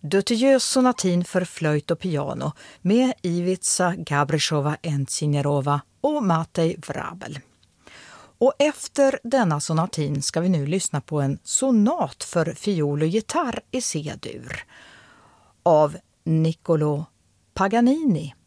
Döttijös sonatin för flöjt och piano med Ivica Gabryshova-Entsinerova och Matej Vrabel. Och efter denna sonatin ska vi nu lyssna på en sonat för fiol och gitarr i C-dur av Niccolò Paganini.